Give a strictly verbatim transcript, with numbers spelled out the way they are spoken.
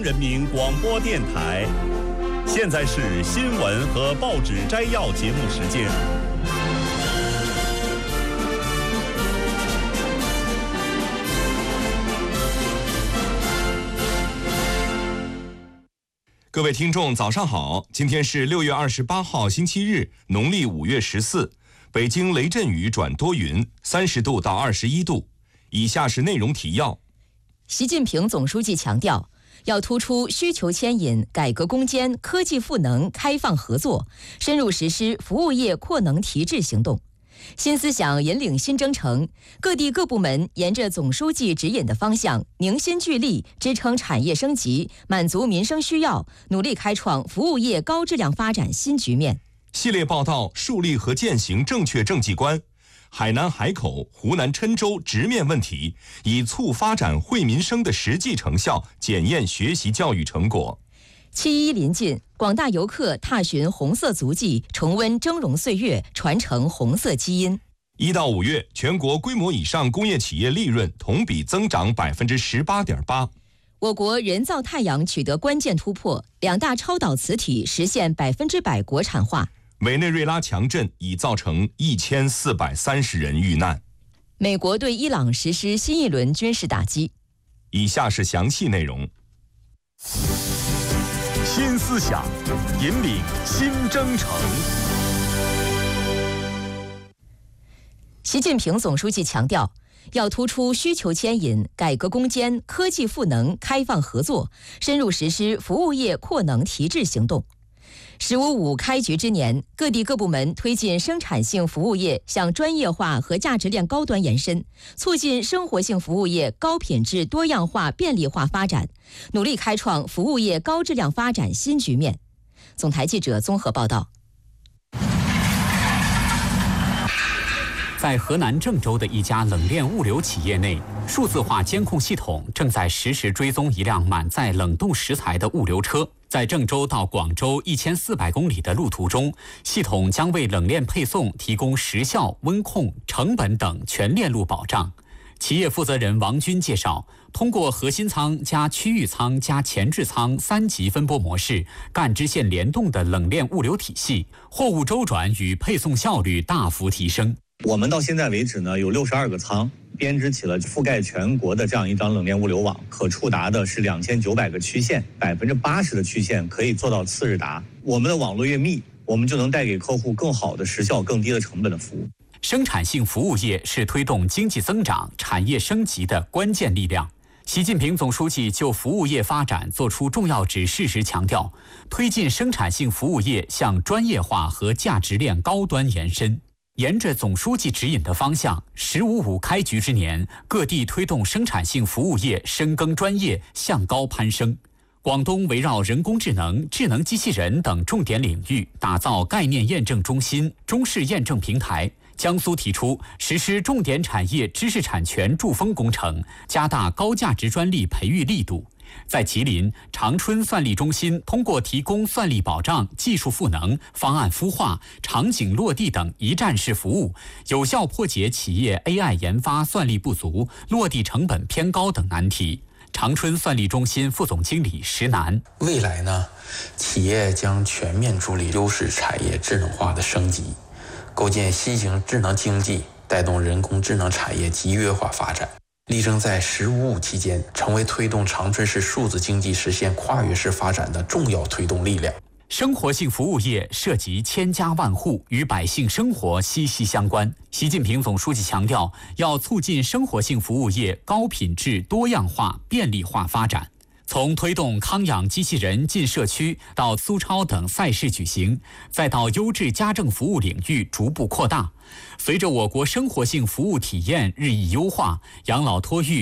人民广播电台，现在是新闻和报纸摘要节目时间。 各位听众，早上好！今天是六月二十八号，星期日，农历五月十四。北京雷阵雨转多云，三十度到二十一度。以下是内容提要。 习近平总书记强调，要突出需求牵引、改革攻坚、科技赋能、开放合作，深入实施服务业扩能提质行动。新思想引领新征程，各地各部门沿着总书记指引的方向，凝心聚力，支撑产业升级，满足民生需要，努力开创服务业高质量发展新局面。 系列报道树立和践行正确政绩观。海南海口、湖南郴州直面问题，以促发展惠民生的实际成效检验学习教育成果。 七一临近，广大游客踏寻红色足迹，重温峥嵘岁月，传承红色基因。 一到五月，全国规模以上工业企业利润同比增长百分之十八点八。 我国人造太阳取得关键突破，两大超导磁体实现百分之百国产化。 委内瑞拉强震已造成一千四百三十人遇难。 美国对伊朗实施新一轮军事打击。 以下是详细内容。 新思想引领新征程。 习近平总书记强调，要突出需求牵引、改革攻坚、科技赋能、开放合作，深入实施服务业扩能提质行动。十五五开局之年，各地各部门推进生产性服务业向专业化和价值链高端延伸，促进生活性服务业高品质多样化便利化发展，努力开创服务业高质量发展新局面。总台记者综合报道。 在河南郑州的一家冷链物流企业内，数字化监控系统正在实时追踪一辆满载冷冻食材的物流车。在郑州到广州一千四百公里的路途中，系统将为冷链配送提供时效、温控、成本等全链路保障。企业负责人王军介绍，通过核心舱加区域舱加前置舱三级分拨模式，干支线联动的冷链物流体系，货物周转与配送效率大幅提升。 我们到现在为止呢，有六十二个舱，编织起了覆盖全国的这样一张冷链物流网，可触达的是两千九百个区县，百分之八十的区县可以做到次日达。我们的网络越密，我们就能带给客户更好的时效、更低的成本的服务。 生产性服务业是推动经济增长、产业升级的关键力量。习近平总书记就服务业发展作出重要指示时强调，推进生产性服务业向专业化和价值链高端延伸。沿着总书记指引的方向，十五五开局之年，各地推动生产性服务业深耕专业，向高攀升。广东围绕人工智能、智能机器人等重点领域打造概念验证中心、中式验证平台。江苏提出实施重点产业知识产权筑封工程，加大高价值专利培育力度。在吉林，长春算力中心通过提供算力保障、技术赋能、方案孵化、场景落地等一站式服务，有效破解企业 A I 研发算力不足、落地成本偏高等难题。长春算力中心副总经理石楠： 未来呢，企业将全面助力优势产业智能化的升级，构建新型智能经济，带动人工智能产业集约化发展。力争在“十五五”期间成为推动长春市数字经济实现跨越式发展的重要推动力量。 生活性服务业涉及千家万户，与百姓生活息息相关。习近平总书记强调，要促进生活性服务业高品质多样化便利化发展。从推动康养机器人进社区到苏超等赛事举行，再到优质家政服务领域逐步扩大。随着我国生活性服务体验日益优化，养老托育